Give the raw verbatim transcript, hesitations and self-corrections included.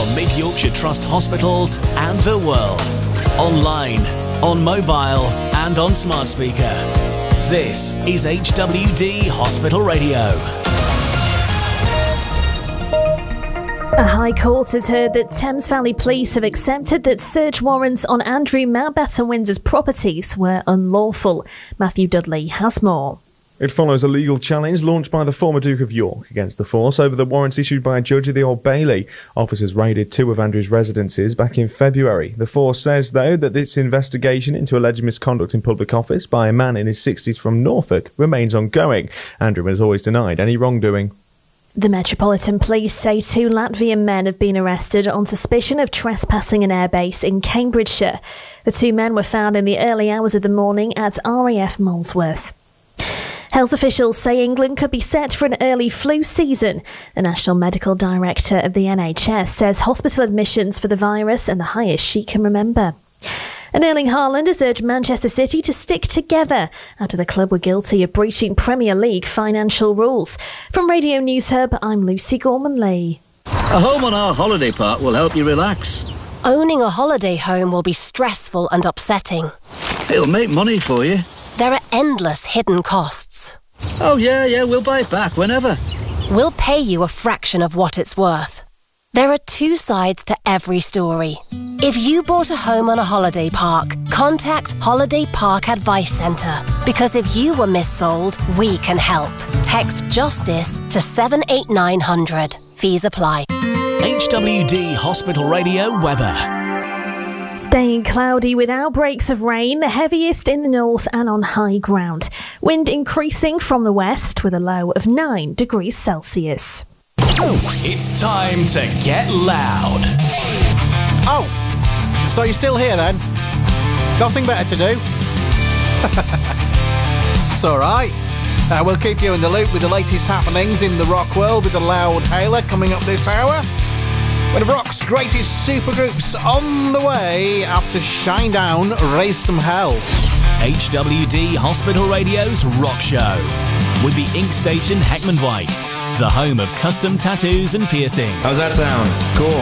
from Mid Yorkshire Trust hospitals and the world. Online, on mobile and on smart speaker. This is H W D Hospital Radio. A High Court has heard that Thames Valley Police have accepted that search warrants on Andrew Mountbatten Windsor's properties were unlawful. Matthew Dudley has more. It follows a legal challenge launched by the former Duke of York against the force over the warrants issued by a judge of the Old Bailey. Officers raided two of Andrew's residences back in February. The force says, though, that this investigation into alleged misconduct in public office by a man in his sixties from Norfolk remains ongoing. Andrew has always denied any wrongdoing. The Metropolitan Police say two Latvian men have been arrested on suspicion of trespassing an airbase in Cambridgeshire. The two men were found in the early hours of the morning at R A F Molesworth. Health officials say England could be set for an early flu season. The National Medical Director of the N H S says hospital admissions for the virus are the highest she can remember. And Erling Haaland has urged Manchester City to stick together after the club were guilty of breaching Premier League financial rules. From Radio News Hub, I'm Lucy Gorman-Lee. A home on our holiday park will help you relax. Owning a holiday home will be stressful and upsetting. It'll make money for you. There are endless hidden costs. Oh yeah, yeah, we'll buy it back whenever. We'll pay you a fraction of what it's worth. There are two sides to every story. If you bought a home on a holiday park, contact Holiday Park Advice Centre. Because if you were missold, we can help. Text JUSTICE to seven eight nine hundred. Fees apply. H W D Hospital Radio weather. Staying cloudy with outbreaks of rain, the heaviest in the north and on high ground. Wind increasing from the west with a low of nine degrees Celsius. It's time to get loud. Oh, so you're still here then? Nothing better to do? It's alright. Uh, we'll keep you in the loop with the latest happenings in the rock world with the Loud Hailer coming up this hour. One of rock's greatest supergroups on the way after Shinedown Raise Some Hell. H W D Hospital Radio's Rock Show with the Ink Station Heckman White, the home of custom tattoos and piercing. How's that sound? Cool.